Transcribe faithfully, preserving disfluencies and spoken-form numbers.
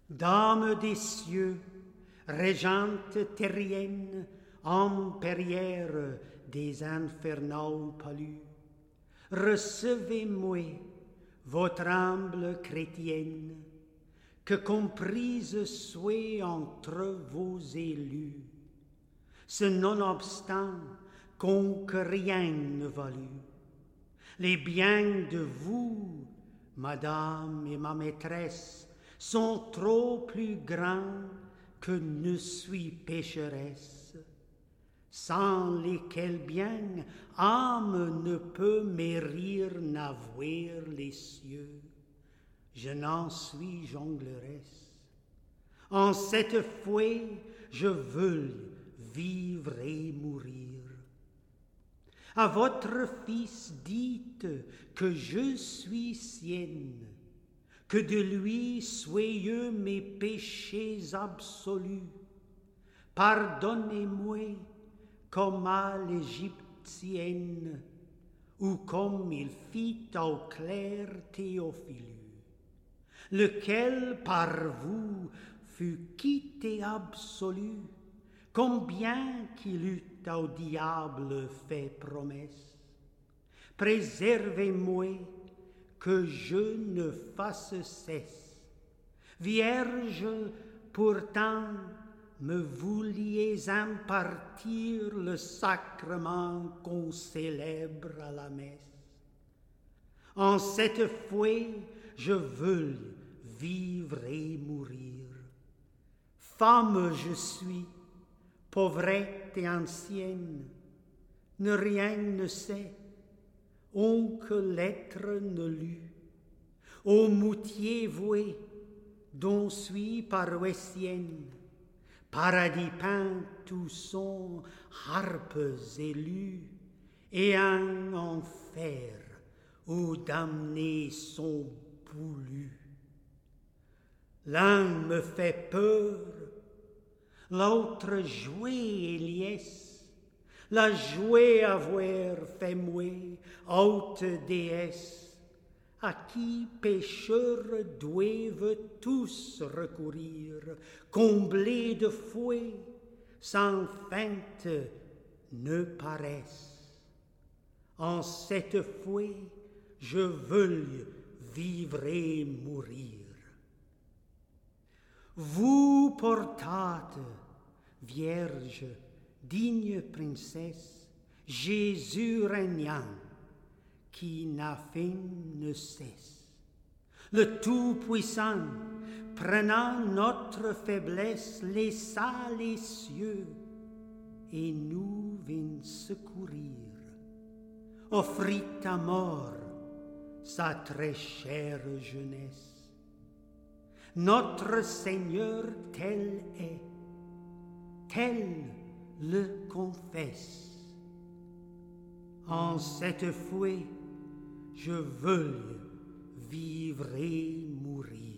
Dame des cieux, régente terrienne, ampérière des infernaux palus, recevez-moi, votre humble chrétienne, que comprise soit entre vos élus. Ce nonobstant qu'on que rien ne valut. Les biens de vous, madame et ma maîtresse, sont trop plus grands que ne suis pécheresse, sans lesquels bien âme ne peut mérir n'avoir les cieux. Je n'en suis jongleresse. En cette foi, je veux vivre et mourir. À votre fils dites que je suis sienne, que de lui soyeux mes péchés absolus. Pardonnez-moi comme à l'Égyptienne, ou comme il fit au clair Théophilus, lequel par vous fut quitté absolu, combien qu'il eût au diable fait promesse. Préservez-moi que je ne fasse cesse. Vierge, pourtant, me vouliez impartir le sacrement qu'on célèbre à la messe. En cette foi, je veux vivre et mourir. Femme je suis, pauvrette et ancienne, ne rien ne sais, on que l'être ne lut, au moutier voué, dont suis paroissienne, paradis peint tous sont harpes élues, et un enfer où damnés sont poulus. L'un me fait peur, l'autre jouer et liesse, la jouer avoir fait moi, haute déesse, à qui pécheurs doivent tous recourir, comblés de foi, sans feinte ne paraissent. En cette foi, je veux vivre et mourir. Vous portate, Vierge, digne princesse, Jésus régnant, qui n'a fin ne cesse. Le Tout-Puissant, prenant notre faiblesse, laissa les cieux et nous vint secourir. Offrit à mort sa très chère jeunesse. Notre Seigneur tel est, tel le confesse. En cette foi, je veux vivre et mourir.